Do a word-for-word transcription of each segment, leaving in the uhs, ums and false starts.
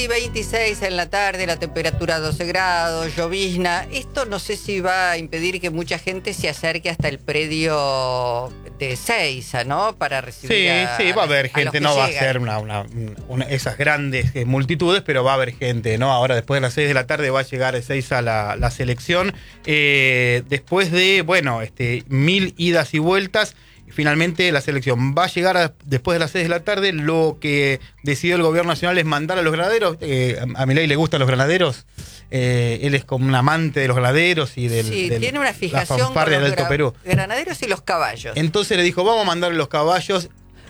veintiséis en la tarde, la temperatura doce grados, llovizna. Esto no sé si va a impedir que mucha gente se acerque hasta el predio de Ezeiza, ¿no? Para recibir Sí, a, sí, va a haber a gente, los que no va llegan. a ser una, una, una- esas grandes eh, multitudes, pero va a haber gente, ¿no? Ahora después de las seis de la tarde va a llegar a Ezeiza la, la selección. Eh, después de, bueno, este, mil idas y vueltas, finalmente la selección va a llegar a, después de las seis de la tarde. Lo que decidió el gobierno nacional es mandar a los granaderos. Eh, a Milei le gustan los granaderos. Eh, él es como un amante de los granaderos y del, Sí, del tiene una la fijación con fanfarria los del Alto gra- Perú. granaderos y los caballos. Entonces le dijo, vamos a mandarle los caballos.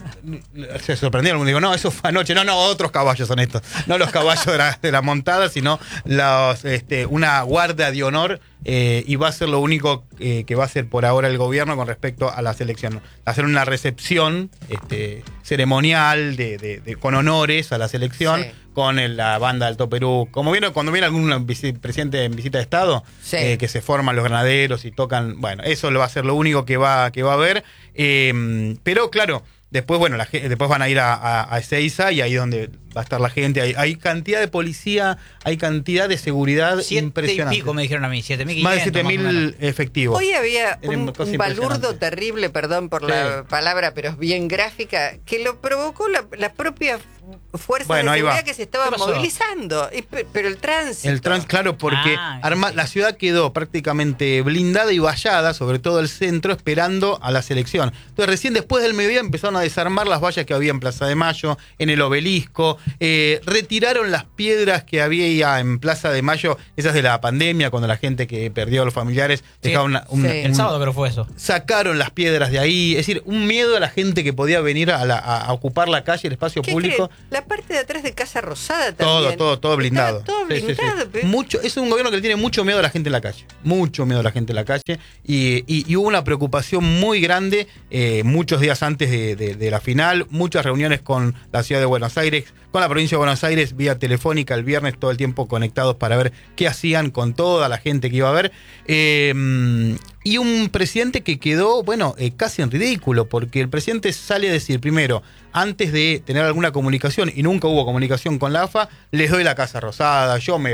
Se sorprendieron, digo, no, eso fue anoche. No, no, otros caballos son estos. No los caballos de la, de la montada, sino los, este, una guardia de honor. Eh, y va a ser lo único eh, que va a hacer por ahora el gobierno con respecto a la selección. Hacer una recepción este, ceremonial de, de, de, con honores a la selección. Sí. Con el, la banda Alto Perú. Como viene, cuando viene algún presidente en visita de Estado, sí. eh, que se forman los granaderos y tocan. Bueno, eso lo va a ser lo único que va, que va a haber. Eh, pero claro, después, bueno, la, después van a ir a, a, a Ezeiza y ahí donde va a estar la gente. Hay, hay cantidad de policía, hay cantidad de seguridad siete impresionante. Y pico me dijeron a mí, siete mil quinientos. Más de siete mil efectivos. Hoy había un, un balurdo terrible, perdón por sí. la palabra, pero es bien gráfica, que lo provocó la, la propia fuerza bueno, de seguridad que se estaban movilizando. Y, pero el tránsito. El tránsito, claro, porque ah, arma, sí. la ciudad quedó prácticamente blindada y vallada, sobre todo el centro, esperando a la selección. Entonces, recién después del mediodía empezaron a desarmar las vallas que había en Plaza de Mayo, en el Obelisco. Eh, retiraron las piedras que había en Plaza de Mayo, esas de la pandemia, cuando la gente que perdió a los familiares sí, dejaron una, un, sí. el un, sábado creo fue eso. Sacaron las piedras de ahí, es decir, un miedo a la gente que podía venir a, la, a, a ocupar la calle, el espacio público. Creen? La parte de atrás de Casa Rosada también. Todo, todo, todo blindado. Estaba todo blindado. Sí, sí, sí. Mucho, es un gobierno que le tiene mucho miedo a la gente en la calle, mucho miedo a la gente en la calle y, y, y hubo una preocupación muy grande eh, muchos días antes de, de, de la final, muchas reuniones con la ciudad de Buenos Aires, con la provincia de Buenos Aires vía telefónica el viernes, todo el tiempo conectados para ver qué hacían con toda la gente que iba a ver. Eh, y un presidente que quedó, bueno, eh, casi en ridículo, porque el presidente sale a decir, primero, antes de tener alguna comunicación, y nunca hubo comunicación con la A F A, les doy la Casa Rosada, yo me